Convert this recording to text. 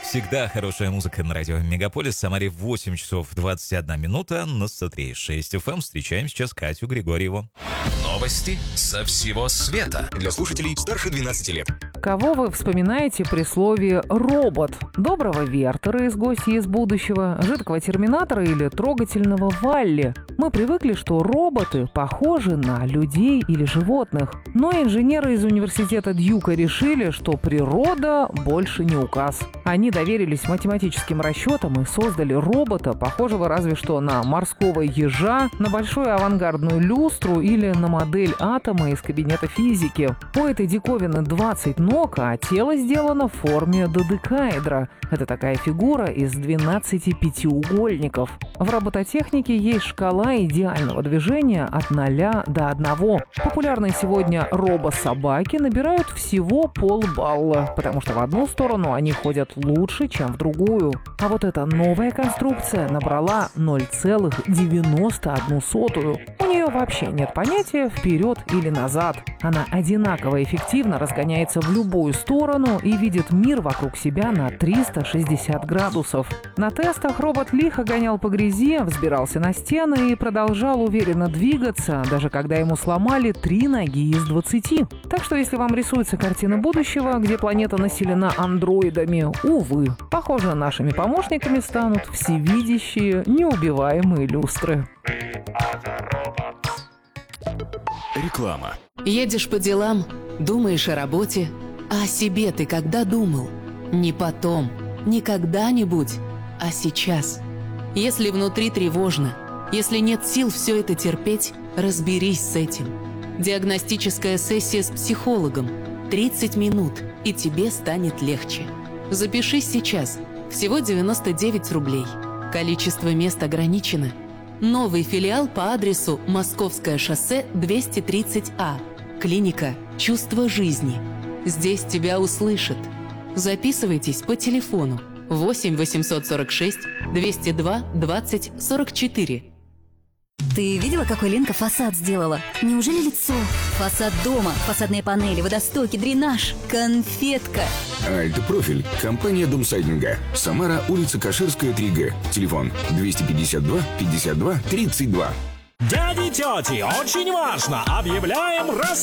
всегда, хорошая музыка на радио Мегаполис. В Самаре 8 часов 21 минута. На 103.6 FM встречаем сейчас Катю Григорьеву. Новости со всего света. Для слушателей старше 12 лет. Кого вы вспоминаете при слове «робот»? Доброго Вертера из «Гостей из будущего», жидкого терминатора или трогательного Валли? Мы привыкли, что роботы похожи на людей или животных. Но инженеры из университета Дьюка решили, что природа больше не указ. Они доверились математическим расчетам и создали робота, похожего разве что на морского ежа, на большую авангардную люстру или на модель атома из кабинета физики. У этой диковины 20 ног, а тело сделано в форме додекаэдра. Это такая фигура из 12 пятиугольников. В робототехнике есть шкала идеального движения от 0 до 1. Популярные сегодня робособаки набирают всего полбалла, потому что в одну сторону они ходят лучше, чем в другую. А вот эта новая конструкция набрала 0,91. У нее вообще нет понятия «вперед» или «назад». Она одинаково эффективно разгоняется в любую сторону и видит мир вокруг себя на 360 градусов. На тестах робот лихо гонял по грязи, взбирался на стены и продолжал уверенно двигаться, даже когда ему сломали 3 ноги из 20. Так что если вам рисуется картина будущего, где планета населена андроидами, увы, похоже, нашими помощниками станут всевидящие, неубиваемые люстры. Реклама. Едешь по делам, думаешь о работе, а о себе ты когда думал? Не потом, не когда-нибудь, а сейчас. Если внутри тревожно, если нет сил все это терпеть, разберись с этим. Диагностическая сессия с психологом. 30 минут, и тебе станет легче. Запишись сейчас. Всего 99 рублей. Количество мест ограничено. Новый филиал по адресу Московское шоссе 230А. Клиника «Чувство жизни». Здесь тебя услышат. Записывайтесь по телефону 8 846 202 20 44. Ты видела, какой Ленка фасад сделала? Неужели лицо? Фасад дома, фасадные панели, водостоки, дренаж. Конфетка. Альтпрофиль. Компания Домсайдинга. Самара, улица Каширская, 3Г. Телефон 252 52 32. Дяди, тети, очень важно! Объявляем